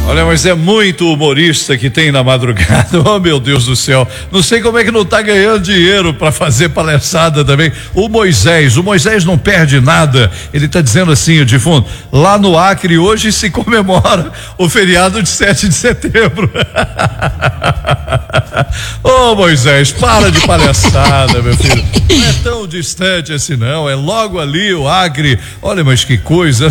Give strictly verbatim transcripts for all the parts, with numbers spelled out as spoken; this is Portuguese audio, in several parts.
Olha, mas é muito humorista que tem na madrugada. Oh, meu Deus do céu. Não sei como é que não tá ganhando dinheiro para fazer palhaçada também. O Moisés, o Moisés não perde nada. Ele tá dizendo assim, de fundo, lá no Acre hoje se comemora o feriado de sete de setembro. Ô, oh, Moisés, para de palhaçada, meu filho. Não é tão distante assim não, é logo ali o Acre. Olha, mas que coisa.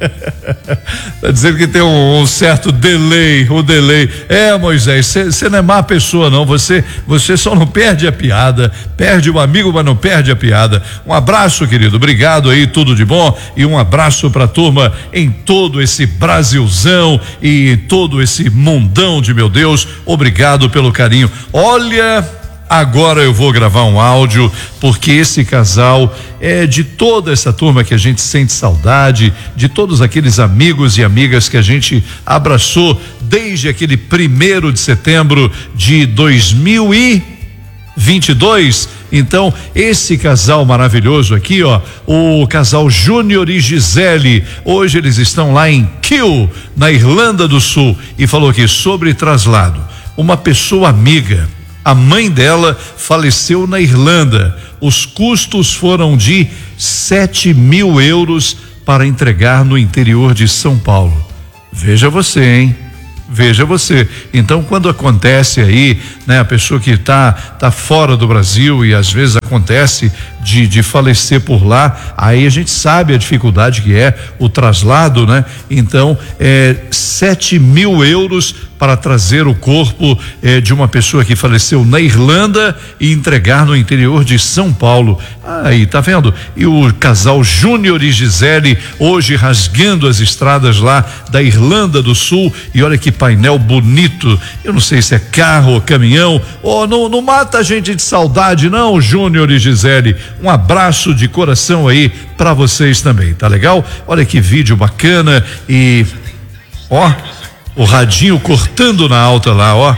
Tá dizendo que tem um, um certo delay, o delay. É, Moisés, você não é má pessoa não, você você só não perde a piada, perde um amigo, mas não perde a piada. Um abraço, querido, obrigado aí, tudo de bom, e um abraço pra turma em todo esse Brasilzão e todo esse mundão de meu Deus, obrigado pelo carinho. Olha, agora eu vou gravar um áudio, porque esse casal é de toda essa turma que a gente sente saudade, de todos aqueles amigos e amigas que a gente abraçou desde aquele primeiro de setembro de dois mil e vinte e dois. Então, esse casal maravilhoso aqui, ó, o casal Júnior e Gisele, hoje eles estão lá em Kiel, na Irlanda do Sul, e falou aqui sobre traslado. Uma pessoa amiga, a mãe dela faleceu na Irlanda. Os custos foram de sete mil euros para entregar no interior de São Paulo. Veja você, hein? Veja você. Então, quando acontece aí, né, a pessoa que tá tá fora do Brasil e às vezes acontece de, de falecer por lá, aí a gente sabe a dificuldade que é o traslado, né? Então, é sete mil euros para trazer o corpo eh, de uma pessoa que faleceu na Irlanda e entregar no interior de São Paulo. Aí, tá vendo? E o casal Júnior e Gisele hoje rasgando as estradas lá da Irlanda do Sul, e olha que painel bonito. Eu não sei se é carro ou caminhão. Oh, não, não mata a gente de saudade não, Júnior e Gisele. Um abraço de coração aí para vocês também, tá legal? Olha que vídeo bacana e ó, o radinho cortando na alta lá, ó.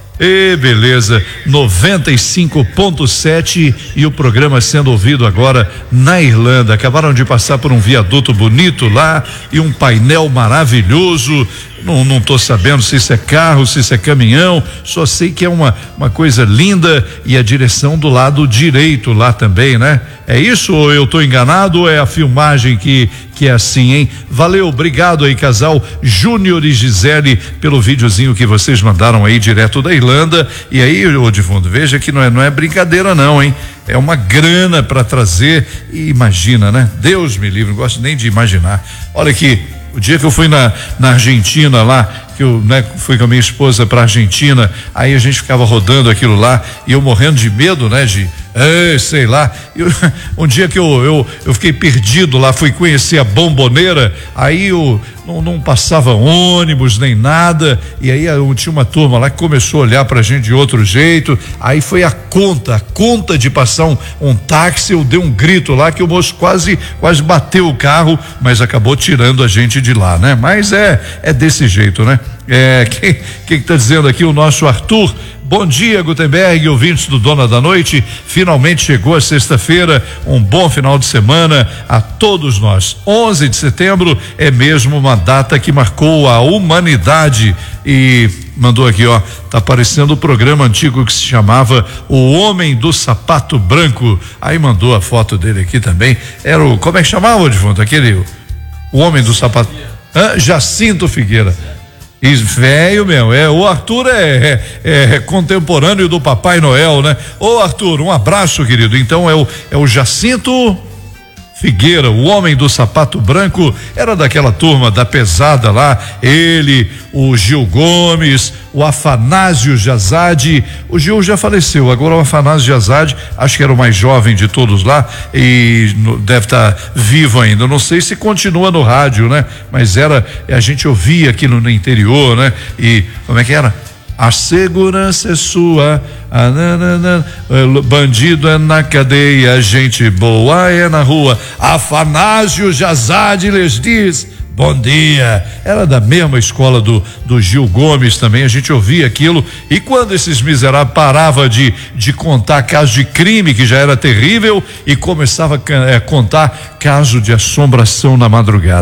E beleza, noventa e cinco ponto sete e o programa sendo ouvido agora na Irlanda. Acabaram de passar por um viaduto bonito lá e um painel maravilhoso. Não, não tô sabendo se isso é carro, se isso é caminhão, só sei que é uma, uma coisa linda, e a direção do lado direito lá também, né? É isso ou eu tô enganado ou é a filmagem que, que é assim, hein? Valeu, obrigado aí, casal Júnior e Gisele, pelo videozinho que vocês mandaram aí direto da Irlanda. E aí, ô de fundo, veja que não é, não é brincadeira não, hein? É uma grana para trazer, e imagina, né? Deus me livre, não gosto nem de imaginar. Olha aqui, o dia que eu fui na, na Argentina lá, que eu, né, fui com a minha esposa pra Argentina, aí a gente ficava rodando aquilo lá, e eu morrendo de medo, né, de, é, sei lá, eu, um dia que eu, eu, eu fiquei perdido lá, fui conhecer a Bomboneira, aí eu não, não passava ônibus nem nada, e aí eu tinha uma turma lá que começou a olhar pra gente de outro jeito, aí foi a conta, a conta de passar um, um táxi, eu dei um grito lá que o moço quase, quase bateu o carro, mas acabou tirando a gente de lá, né? Mas é, é desse jeito, né? É, quem, quem tá dizendo aqui? O nosso Arthur. Bom dia, Gutenberg, ouvintes do Dona da Noite. Finalmente chegou a sexta-feira, um bom final de semana a todos nós. onze de setembro é mesmo uma data que marcou a humanidade. E mandou aqui, ó, tá aparecendo o programa antigo que se chamava O Homem do Sapato Branco. Aí mandou a foto dele aqui também. Era o, como é que chamava, de fundo? Aquele, o Homem do Sapato. Hã? Jacinto Figueira. Isso, velho mesmo, é, o Arthur é, é, é contemporâneo do Papai Noel, né? Ô Arthur, um abraço, querido. Então é o, é o Jacinto Figueira, o Homem do Sapato Branco, era daquela turma da pesada lá, ele, o Gil Gomes, o Afanásio Jazade. O Gil já faleceu, agora o Afanásio Jazade, acho que era o mais jovem de todos lá e no, deve estar tá vivo ainda, não sei se continua no rádio, né? Mas era, a gente ouvia aqui no, no interior, né? E como é que era? A segurança é sua, a nanana, bandido é na cadeia, gente boa é na rua. Afanásio Jazade lhes diz bom dia. Era da mesma escola do, do Gil Gomes também, a gente ouvia aquilo, e quando esses miseráveis paravam de, de contar caso de crime, que já era terrível, e começava a é, contar caso de assombração na madrugada.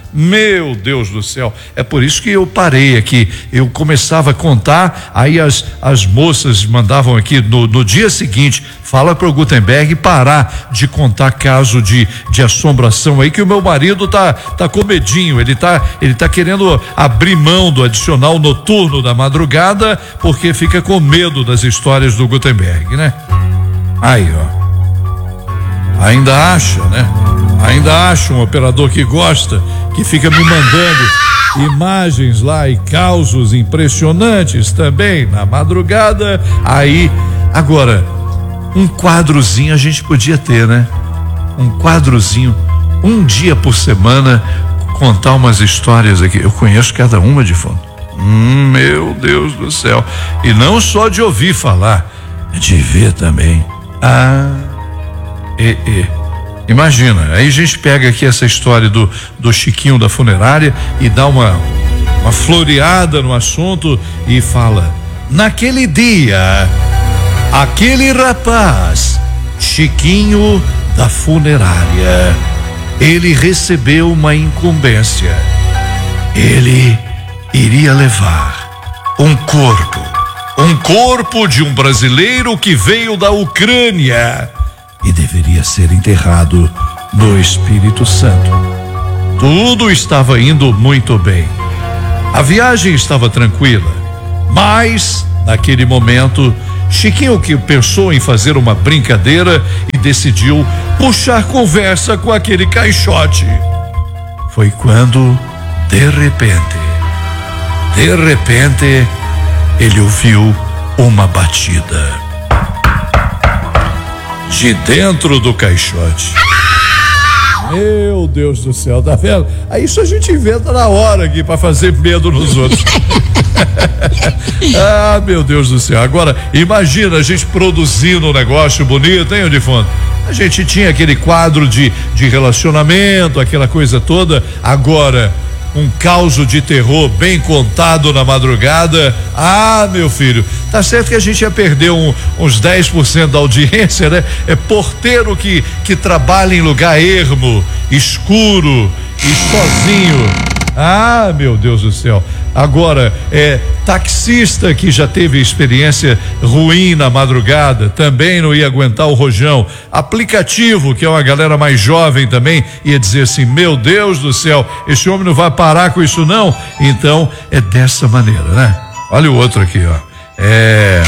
Meu Deus do céu, é por isso que eu parei aqui. Eu começava a contar, aí as, as moças mandavam aqui no, no dia seguinte, fala pro Gutenberg parar de contar caso de, de assombração aí, que o meu marido tá, tá com medinho, ele tá, ele tá querendo abrir mão do adicional noturno da madrugada, porque fica com medo das histórias do Gutenberg, né? Aí, ó. Ainda acha, né? Ainda acha um operador que gosta, que fica me mandando imagens lá e causos impressionantes também na madrugada. Aí, agora, um quadrozinho a gente podia ter, né? Um quadrozinho, um dia por semana, contar umas histórias aqui. Eu conheço cada uma de fundo. Hum, meu Deus do céu. E não só de ouvir falar, de ver também. Ah, e, e. Imagina, aí a gente pega aqui essa história do, do Chiquinho da funerária e dá uma, uma floreada no assunto e fala: naquele dia, aquele rapaz, Chiquinho da funerária, ele recebeu uma incumbência. Ele iria levar um corpo, um corpo de um brasileiro que veio da Ucrânia e deveria ser enterrado no Espírito Santo. Tudo estava indo muito bem. A viagem estava tranquila, mas naquele momento, Chiquinho, que pensou em fazer uma brincadeira e decidiu puxar conversa com aquele caixote. Foi quando, de repente, de repente, ele ouviu uma batida de dentro do caixote. Meu Deus do céu, tá vendo? Aí isso a gente inventa na hora aqui pra fazer medo nos outros. Ah, meu Deus do céu. Agora, imagina a gente produzindo um negócio bonito, hein, de fundo? A gente tinha aquele quadro de, de relacionamento, aquela coisa toda. Agora, um caos de terror bem contado na madrugada. Ah, meu filho, tá certo que a gente ia perder um, uns dez por cento da audiência, né? É porteiro que, que trabalha em lugar ermo, escuro e sozinho. Ah, meu Deus do céu. Agora, é taxista que já teve experiência ruim na madrugada, também não ia aguentar o rojão. Aplicativo, que é uma galera mais jovem também, ia dizer assim: meu Deus do céu, esse homem não vai parar com isso não. Então, é dessa maneira, né? Olha o outro aqui, ó. É...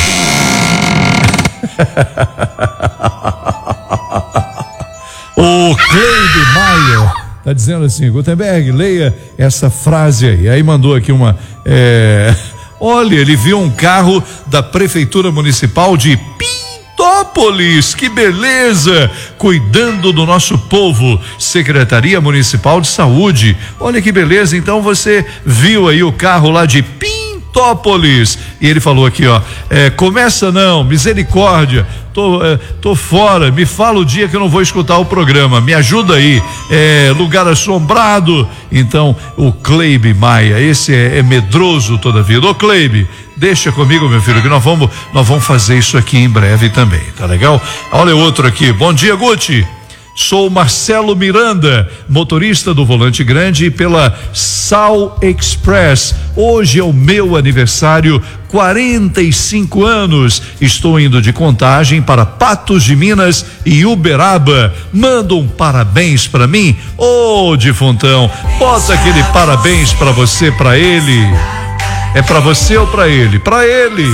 o Cleide Maia tá dizendo assim: Gutenberg, leia essa frase aí. Aí mandou aqui uma, é... olha, ele viu um carro da Prefeitura Municipal de Pintópolis, que beleza, cuidando do nosso povo, Secretaria Municipal de Saúde. Olha que beleza, então você viu aí o carro lá de Pintópolis. E ele falou aqui, ó, é, começa não, misericórdia, tô, é, tô fora, me fala o dia que eu não vou escutar o programa, me ajuda aí, é, lugar assombrado. Então, o Cleibe Maia, esse é, é medroso toda a vida. Ô Cleibe, deixa comigo, meu filho, que nós vamos, nós vamos fazer isso aqui em breve também, tá legal? Olha outro aqui, bom dia, Guti. Sou Marcelo Miranda, motorista do Volante Grande pela Sal Express. Hoje é o meu aniversário, quarenta e cinco anos. Estou indo de Contagem para Patos de Minas e Uberaba. Manda um parabéns para mim. Ô, defuntão, bota aquele parabéns para você, para ele. É para você ou para ele? Para ele.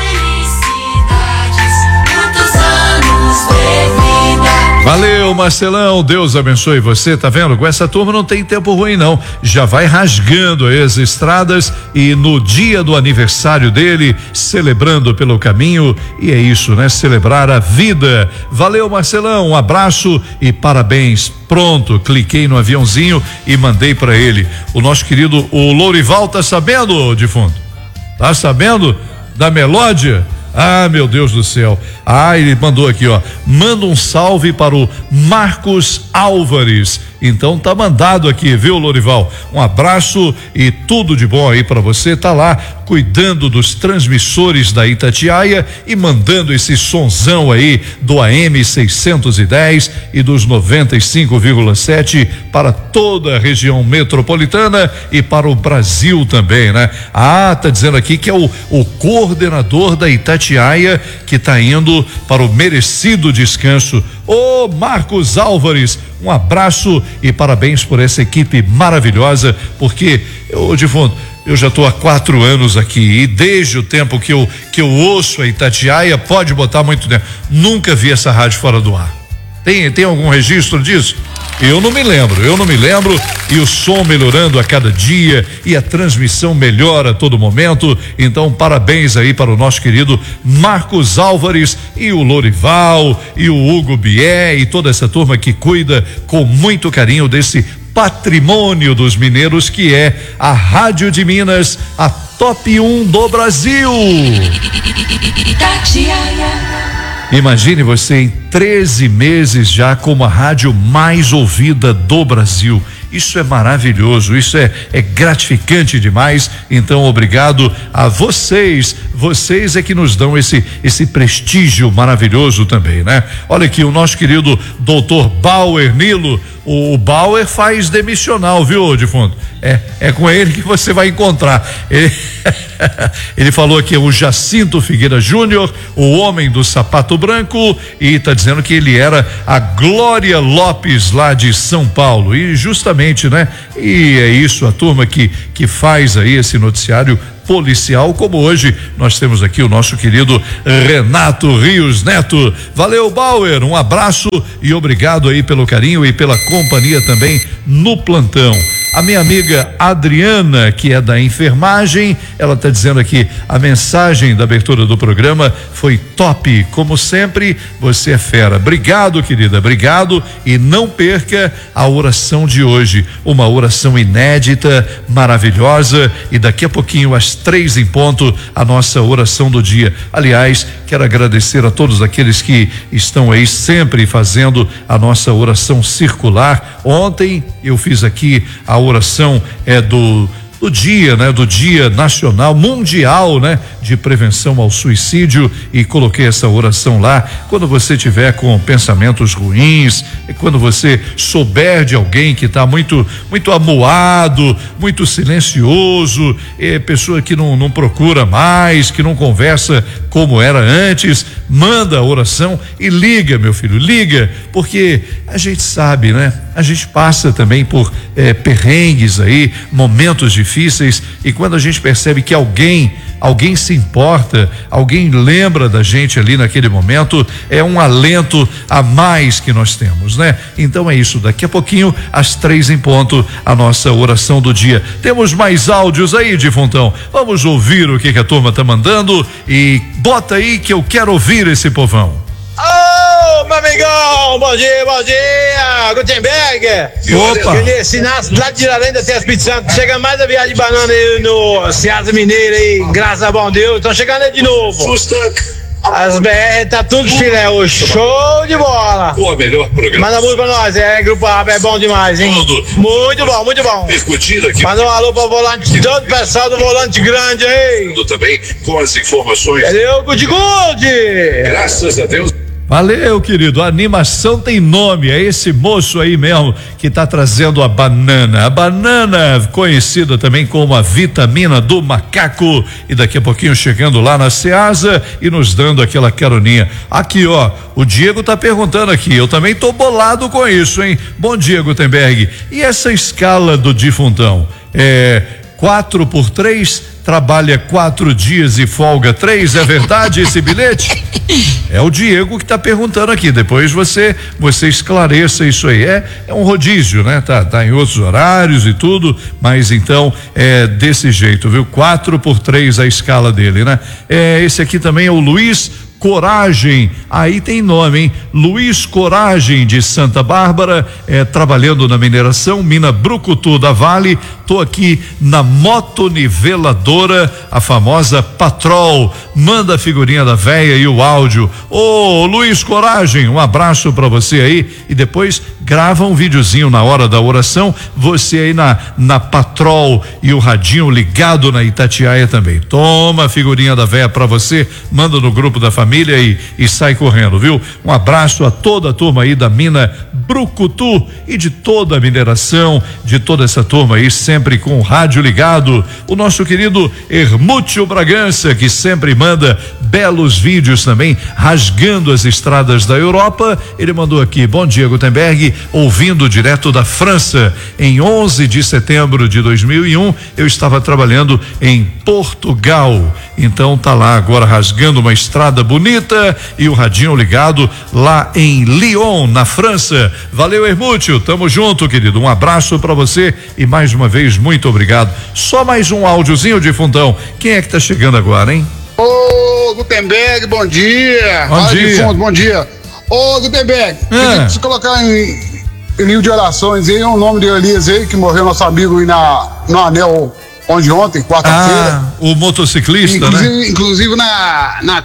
Valeu, Marcelão, Deus abençoe você, tá vendo? Com essa turma não tem tempo ruim não, já vai rasgando as estradas e no dia do aniversário dele, celebrando pelo caminho, e é isso, né? Celebrar a vida. Valeu, Marcelão, um abraço e parabéns. Pronto, cliquei no aviãozinho e mandei para ele. O nosso querido, o Lourival, tá sabendo, defunto? Tá sabendo da melódia? Ah, meu Deus do céu. Ah, ele mandou aqui, ó. Manda um salve para o Marcos Álvares. Então tá mandado aqui, viu, Lorival? Um abraço e tudo de bom aí para você. Tá lá cuidando dos transmissores da Itatiaia e mandando esse sonzão aí do A M seiscentos e dez e dos noventa e cinco vírgula sete para toda a região metropolitana e para o Brasil também, né? Ah, tá dizendo aqui que é o, o coordenador da Itatiaia que tá indo para o merecido descanso. Ô Marcos Álvares, um abraço e parabéns por essa equipe maravilhosa, porque eu, de fundo, eu já estou há quatro anos aqui e desde o tempo que eu que eu ouço a Itatiaia, pode botar muito tempo, nunca vi essa rádio fora do ar. Tem, tem algum registro disso? Eu não me lembro, eu não me lembro, e o som melhorando a cada dia e a transmissão melhora a todo momento. Então, parabéns aí para o nosso querido Marcos Álvares e o Lorival e o Hugo Bié e toda essa turma que cuida com muito carinho desse patrimônio dos mineiros que é a Rádio de Minas, a top um do Brasil. Itatiaia. Imagine você em treze meses já como a rádio mais ouvida do Brasil. Isso é maravilhoso, isso é, é gratificante demais. Então, obrigado a vocês. Vocês é que nos dão esse, esse prestígio maravilhoso também, né? Olha aqui, o nosso querido doutor Bauer Nilo. O, o Bauer faz demissional, viu, defunto? É, é com ele que você vai encontrar. Ele, ele falou que é o Jacinto Figueira Júnior, o homem do sapato branco, e está dizendo que ele era a Glória Lopes lá de São Paulo. E justamente, né? E é isso, a turma que, que faz aí esse noticiário policial, como hoje nós temos aqui o nosso querido Renato Rios Neto. Valeu, Bauer, um abraço e obrigado aí pelo carinho e pela companhia também no plantão. A minha amiga Adriana, que é da enfermagem, ela está dizendo aqui, a mensagem da abertura do programa foi top, como sempre, você é fera. Obrigado, querida, obrigado, e não perca a oração de hoje, uma oração inédita, maravilhosa, e daqui a pouquinho às três em ponto, a nossa oração do dia. Aliás, quero agradecer a todos aqueles que estão aí sempre fazendo a nossa oração circular. Ontem eu fiz aqui a oração é do do dia, né, do Dia Nacional Mundial, né, de prevenção ao suicídio, e coloquei essa oração lá. Quando você tiver com pensamentos ruins, quando você souber de alguém que está muito muito amuado, muito silencioso, é pessoa que não não procura mais, que não conversa como era antes, manda a oração e liga, meu filho, liga, porque a gente sabe, né? A gente passa também por eh, perrengues aí, momentos difíceis, e quando a gente percebe que alguém, alguém se importa, alguém lembra da gente ali naquele momento, é um alento a mais que nós temos, né? Então é isso, daqui a pouquinho, às três em ponto, a nossa oração do dia. Temos mais áudios aí, defuntão. Vamos ouvir o que, que a turma tá mandando e bota aí que eu quero ouvir esse povão. Ô, meu amigão, bom dia, bom dia, Gutenberg. Opa! Esse nasce lá de Irarenda até Espírito Santo, chega mais a viagem de banana aí no Ceasa Mineira aí, graças a bom Deus, estão chegando aí de novo. As B R tá tudo filé hoje, show de bola. Pô, melhor programa. Manda música pra nós, é, Grupo A, é bom demais, hein? Tudo. Muito bom, muito bom. Discutindo aqui. Manda um alô pro volante, todo o pessoal do volante grande aí. Também com as informações. Valeu, Good Good! Graças a Deus. Valeu, querido. A animação tem nome, é esse moço aí mesmo que está trazendo a banana. A banana, conhecida também como a vitamina do macaco. E daqui a pouquinho chegando lá na Ceasa e nos dando aquela caroninha. Aqui, ó, o Diego tá perguntando aqui. Eu também tô bolado com isso, hein? Bom dia, Gutenberg. E essa escala do defuntão? É quatro por três? Trabalha quatro dias e folga três, é verdade esse bilhete? É o Diego que está perguntando aqui, depois você você esclareça isso aí, é, é um rodízio, né? Tá, tá em outros horários e tudo, mas então é desse jeito, viu? Quatro por três a escala dele, né? É, esse aqui também é o Luiz Coragem, aí tem nome, hein? Luiz Coragem de Santa Bárbara, é, trabalhando na mineração, mina Brucutu da Vale. Tô aqui na motoniveladora, a famosa Patrol. Manda a figurinha da véia e o áudio. Ô, Luiz Coragem, um abraço pra você aí e depois grava um videozinho na hora da oração, você aí na, na Patrol e o radinho ligado na Itatiaia também. Toma a figurinha da véia pra você, manda no grupo da família e, e sai correndo, viu? Um abraço a toda a turma aí da mina Brucutu e de toda a mineração, de toda essa turma aí, sempre com o rádio ligado. O nosso querido Hermúcio Bragança, que sempre manda belos vídeos também, rasgando as estradas da Europa. Ele mandou aqui: bom dia, Gutenberg, ouvindo direto da França. Em onze de setembro de dois mil e um, eu estava trabalhando em Portugal. Então tá lá agora rasgando uma estrada bonita e o radinho ligado lá em Lyon, na França. Valeu, Hermúcio, tamo junto, querido. Um abraço pra você e mais uma vez muito obrigado. Só mais um áudiozinho de fundão. Quem é que tá chegando agora, hein? Ô, Gutenberg, bom dia. Bom Fala dia. de fundo, bom dia. Ô, Gutenberg, Ah. queria se colocar em, em livro de orações aí, o nome de Elias aí, que morreu nosso amigo aí na, no Anel onde ontem, quarta-feira. Ah, o motociclista, inclusive, né? inclusive na, na,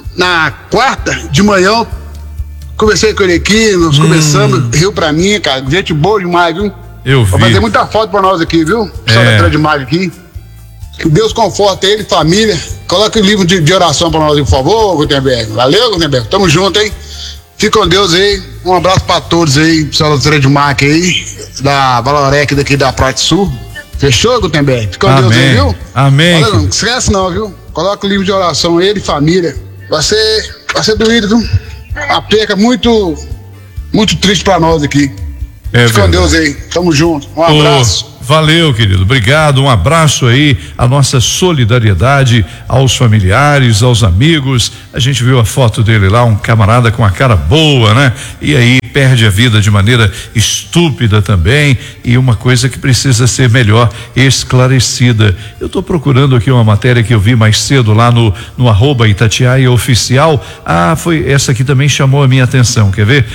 na quarta de manhã, conversei com ele aqui, nós Hum. conversamos, riu pra mim, cara, gente boa demais, viu? Eu Vai vi. fazer muita foto pra nós aqui, viu? Pessoal É. da Transmag aqui. Que Deus conforte ele, família. Coloque o livro de, de oração pra nós, por favor, Gutenberg. Valeu, Gutenberg. Tamo junto, hein? Fica com Deus aí. Um abraço pra todos aí, pessoal da Transmag aí, da Valorec daqui da Prate Sul. Fechou, Gutenberg? Fica com Deus aí, viu? Amém. Valeu, não esquece não, viu? Coloca o livro de oração, ele e família. Vai ser, vai ser doído, viu? Uma perca muito, muito triste pra nós aqui. É Fica com verdade. Deus aí. Tamo junto. Um Ô, abraço. valeu, querido, obrigado, um abraço aí, a nossa solidariedade aos familiares, aos amigos. A gente viu a foto dele lá, um camarada com a cara boa, né? E aí perde a vida de maneira estúpida também, e uma coisa que precisa ser melhor esclarecida. Eu estou procurando aqui uma matéria que eu vi mais cedo lá no no arroba Itatiaia Oficial. Ah, foi essa aqui também chamou a minha atenção, quer ver?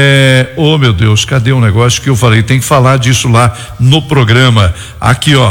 É, oh meu Deus, cadê o negócio que eu falei? Tem que falar disso lá no programa. Aqui, ó,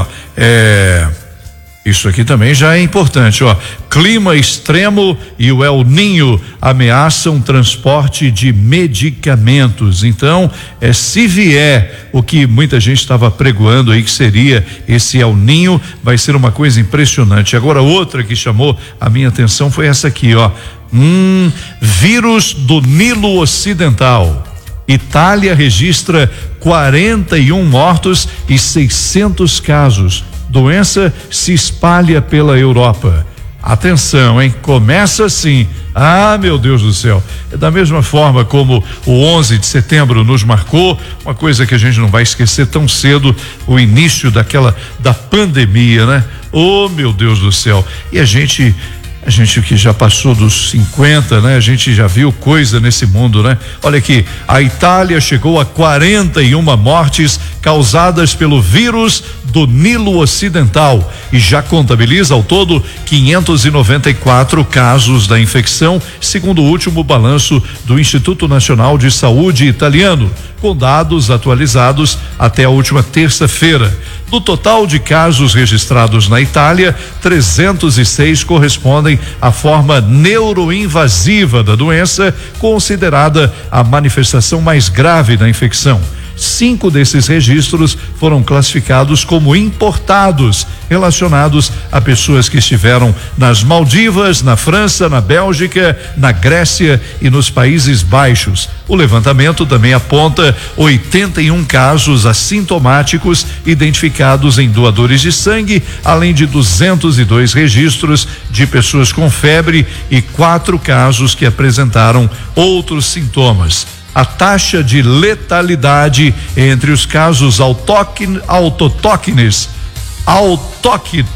é, isso aqui também já é importante, ó. Clima extremo e o El Ninho ameaçam transporte de medicamentos. Então, é, se vier o que muita gente estava pregoando aí que seria esse El Ninho, vai ser uma coisa impressionante. Agora, outra que chamou a minha atenção foi essa aqui, ó. Hum, vírus do Nilo Ocidental. Itália registra quarenta e um mortos e seiscentos casos. Doença se espalha pela Europa. Atenção, hein? Começa assim. Ah, meu Deus do céu. É da mesma forma como o onze de setembro nos marcou, uma coisa que a gente não vai esquecer tão cedo, o início daquela da pandemia, né? Oh, meu Deus do céu. E a gente A gente que já passou dos cinquenta, né? A gente já viu coisa nesse mundo, né? Olha aqui, a Itália chegou a quarenta e uma mortes causadas pelo vírus do Nilo Ocidental e já contabiliza ao todo quinhentos e noventa e quatro casos da infecção, segundo o último balanço do Instituto Nacional de Saúde italiano, com dados atualizados até a última terça-feira. Do total de casos registrados na Itália, trezentos e seis correspondem à forma neuroinvasiva da doença, considerada a manifestação mais grave da infecção. Cinco desses registros foram classificados como importados, relacionados a pessoas que estiveram nas Maldivas, na França, na Bélgica, na Grécia e nos Países Baixos. O levantamento também aponta oitenta e um casos assintomáticos identificados em doadores de sangue, além de duzentos e dois registros de pessoas com febre e quatro casos que apresentaram outros sintomas. A taxa de letalidade entre os casos autóctones, autotóquenes, autóquenes,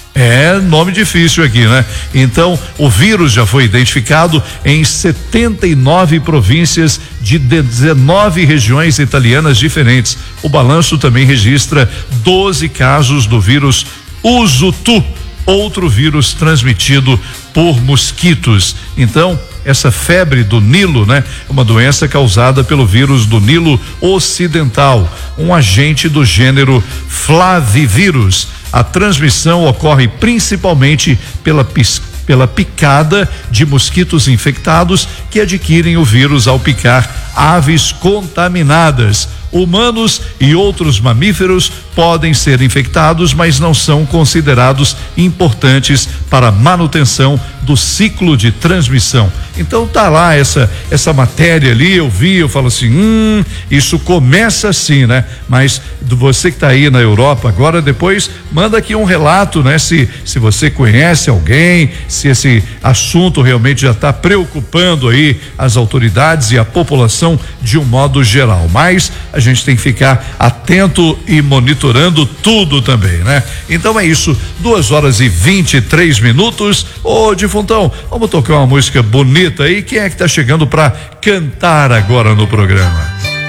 é nome difícil aqui, né? Então, o vírus já foi identificado em setenta e nove províncias de dezenove regiões italianas diferentes. O balanço também registra doze casos do vírus Usutu, outro vírus transmitido por mosquitos. Então, essa febre do Nilo, né? Uma doença causada pelo vírus do Nilo ocidental, um agente do gênero flavivírus. A transmissão ocorre principalmente pela pis, pela picada de mosquitos infectados que adquirem o vírus ao picar aves contaminadas. Humanos e outros mamíferos podem ser infectados, mas não são considerados importantes para a manutenção do ciclo de transmissão. Então tá lá essa essa matéria ali, eu vi, eu falo assim, hum, isso começa assim, né? Mas do você que tá aí na Europa agora, depois manda aqui um relato, né? Se se você conhece alguém, se esse assunto realmente já está preocupando aí as autoridades e a população de um modo geral. Mas a gente tem que ficar atento e monitorando tudo também, né? Então é isso, duas horas e vinte e três minutos. Ô, Difuntão, vamos tocar uma música bonita aí. Quem é que tá chegando pra cantar agora no programa?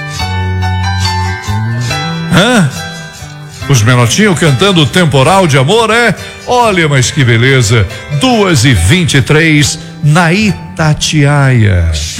Hã? Os Menotinhos cantando Temporal de Amor, é? Olha, mas que beleza. Duas e vinte e três na Itatiaia.